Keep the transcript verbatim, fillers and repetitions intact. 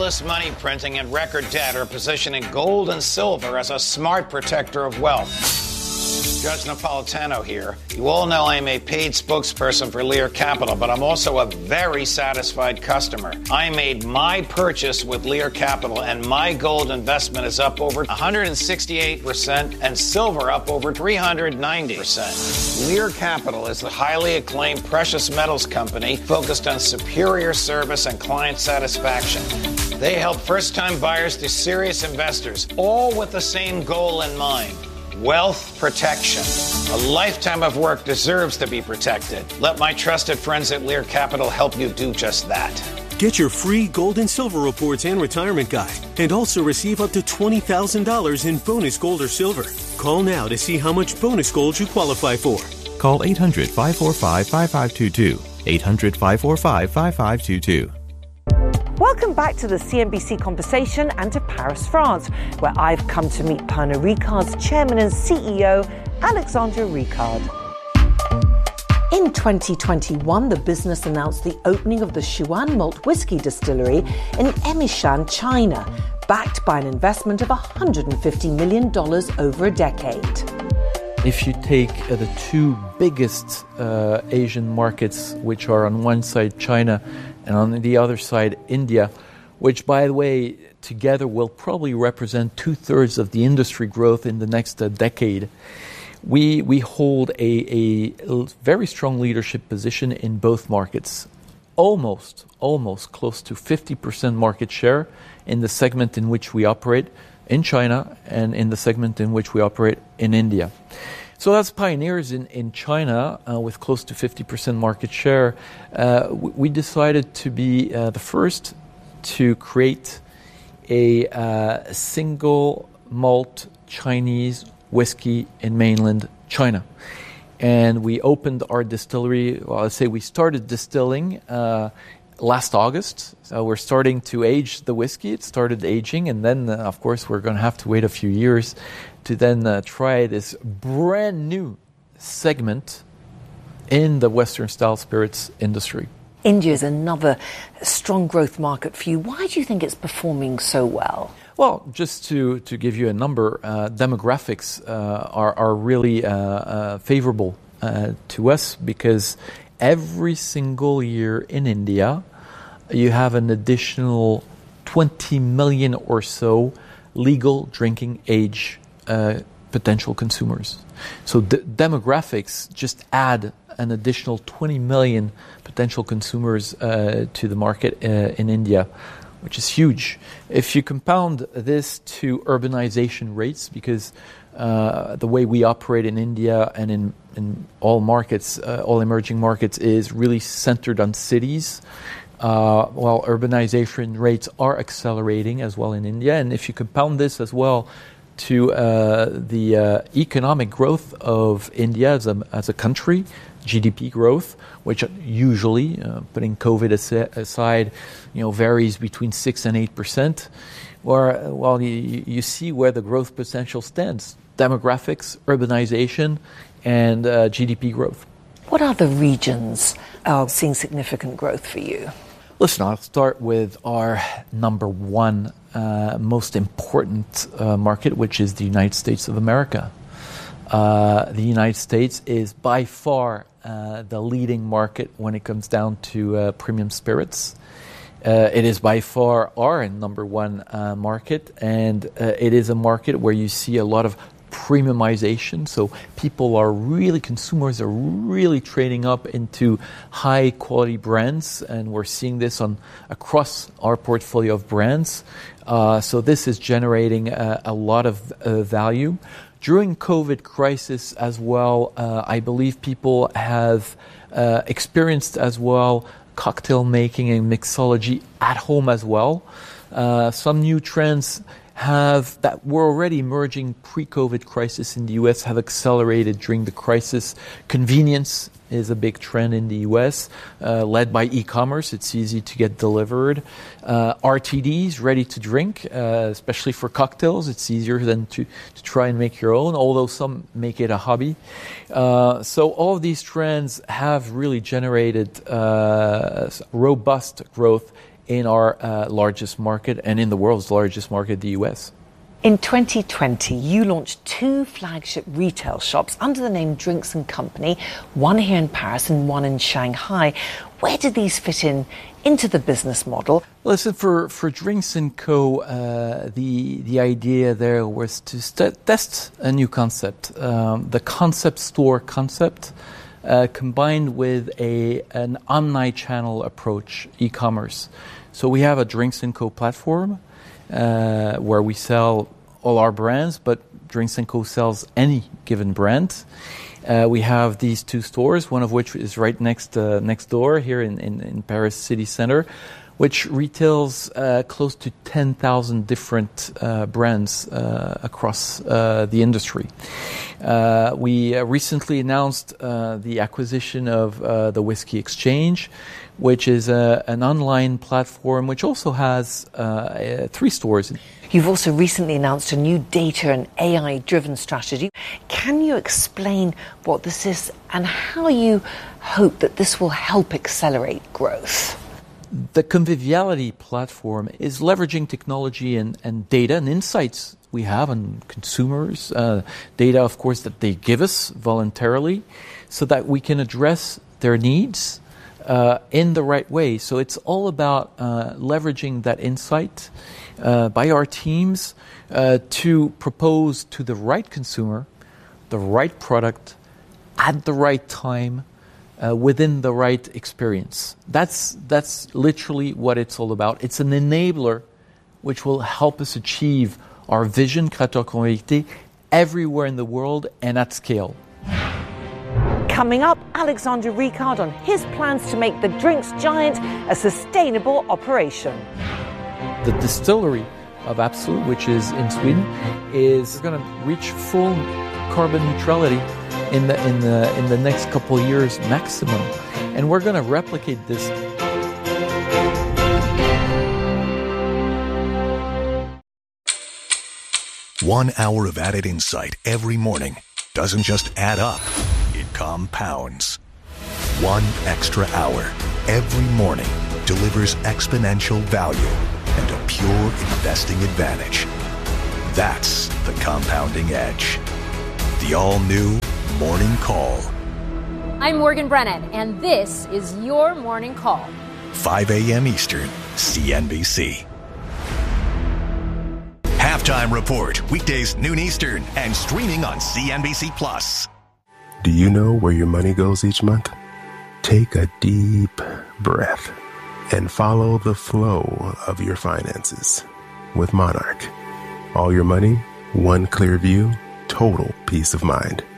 endless money printing and record debt are positioning gold and silver as a smart protector of wealth. Judge Napolitano here. You all know I'm a paid spokesperson for Lear Capital, but I'm also a very satisfied customer. I made my purchase with Lear Capital, and my gold investment is up over one hundred sixty-eight percent and silver up over three hundred ninety percent. Lear Capital is the highly acclaimed precious metals company focused on superior service and client satisfaction. They help first-time buyers to serious investors, all with the same goal in mind. Wealth protection. A lifetime of work deserves to be protected. Let my trusted friends at Lear Capital help you do just that. Get your free gold and silver reports and retirement guide, and also receive up to twenty thousand dollars in bonus gold or silver. Call now to see how much bonus gold you qualify for. Call eight hundred, five four five, five five two two. eight hundred, five four five, five five two two. Welcome back to the C N B C Conversation and to Paris, France, where I've come to meet Pernod Ricard's chairman and C E O, Alexandre Ricard. In twenty twenty-one, the business announced the opening of the Xuan Malt Whisky Distillery in Emishan, China, backed by an investment of one hundred fifty million dollars over a decade. If you take uh, the two biggest uh, Asian markets, which are on one side China and on the other side India, which, by the way, together will probably represent two-thirds of the industry growth in the next uh, decade, we we hold a, a very strong leadership position in both markets. Almost, almost close to fifty percent market share in the segment in which we operate in China and in the segment in which we operate in India. So as pioneers in, in China, uh, with close to fifty percent market share, uh, we, we decided to be uh, the first to create a uh, single malt Chinese whiskey in mainland China. And we opened our distillery, well, I'd say we started distilling uh, last August. So we're starting to age the whiskey. It started aging, and then, uh, of course, we're going to have to wait a few years to then uh, try this brand new segment in the Western style spirits industry. India is another strong growth market for you. Why do you think it's performing so well? Well, just to, to give you a number, uh, demographics uh, are, are really uh, uh, favorable uh, to us, because every single year in India, you have an additional twenty million or so legal drinking age uh, potential consumers. So the demographics just add an additional twenty million potential consumers uh, to the market uh, in India, which is huge. If you compound this to urbanization rates, because uh, the way we operate in India and in, in all markets, uh, all emerging markets, is really centered on cities, uh, while urbanization rates are accelerating as well in India. And if you compound this as well to uh, the uh, economic growth of India as a, as a country, G D P growth, which usually, uh, putting COVID as- aside, you know, varies between six and eight percent. Where, well, you, you see where the growth potential stands: demographics, urbanization, and uh, G D P growth. What other regions are seeing significant growth for you? Listen, I'll start with our number one uh, most important uh, market, which is the United States of America. Uh, the United States is by far uh, the leading market when it comes down to uh, premium spirits. Uh, it is by far our number one uh, market, and uh, it is a market where you see a lot of premiumization. So people are really, consumers are really trading up into high quality brands, and we're seeing this on across our portfolio of brands. Uh, so this is generating a, a lot of uh, value. During COVID crisis as well, uh, I believe people have uh, experienced as well cocktail making and mixology at home as well. Uh, some new trends have that were already emerging pre-COVID crisis in the U S have accelerated during the crisis. Convenience is a big trend in the U S, uh, led by e-commerce. It's easy to get delivered. Uh, R T Ds, ready to drink, uh, especially for cocktails. It's easier than to, to try and make your own, although some make it a hobby. Uh, so all of these trends have really generated uh, robust growth in our uh, largest market and in the world's largest market, the U S. In twenty twenty, you launched two flagship retail shops under the name Drinks and Company, one here in Paris and one in Shanghai. Where did these fit in into the business model? Listen, for, for Drinks and Co, uh, the the idea there was to st- test a new concept, um, the concept store concept, uh, combined with a an omni-channel approach, e-commerce. So we have a Drinks and Co platform uh, where we sell all our brands, but Drinks and Co sells any given brand. Uh, we have these two stores, one of which is right next uh, next door here in, in, in Paris city center, which retails uh, close to ten thousand different uh, brands uh, across uh, the industry. Uh, we uh, recently announced uh, the acquisition of uh, the Whiskey Exchange, which is a, an online platform which also has uh, uh, three stores. You've also recently announced a new data and A I-driven strategy. Can you explain what this is and how you hope that this will help accelerate growth? The Conviviality platform is leveraging technology and, and data and insights we have on consumers, uh, data, of course, that they give us voluntarily, so that we can address their needs uh, in the right way. So it's all about uh, leveraging that insight uh, by our teams uh, to propose to the right consumer the right product at the right time, Uh, within the right experience. That's that's literally what it's all about. It's an enabler which will help us achieve our vision, Créateur Convivialité, everywhere in the world and at scale. Coming up, Alexandre Ricard on his plans to make the drinks giant a sustainable operation. The distillery of Absolut, which is in Sweden, is going to reach full carbon neutrality in the in the in the next couple of years maximum, and we're going to replicate this. One hour of added insight every morning doesn't just add up, it compounds. One extra hour every morning delivers exponential value and a pure investing advantage. That's the compounding edge. The all-new Morning Call. I'm Morgan Brennan, and this is your Morning Call. five a.m. Eastern, C N B C. Halftime Report, weekdays noon Eastern, and streaming on C N B C Plus. Do you know where your money goes each month? Take a deep breath and follow the flow of your finances with Monarch. All your money, one clear view, total peace of mind.